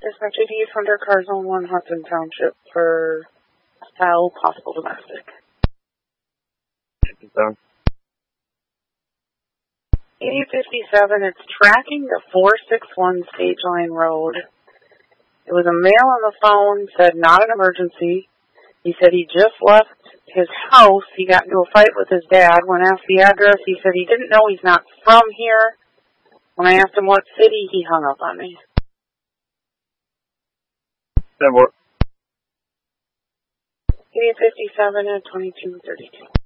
Dispatch 8800 Car Zone 1 Hudson Township for foul possible domestic. Down. 8857, it's tracking to 461 Stage Line Road. It was a male on the phone, said not an emergency. He said he just left his house. He got into a fight with his dad. When asked the address, he said he didn't know, he's not from here. When I asked him what city, he hung up on me. 10 more. 8857 at 2232.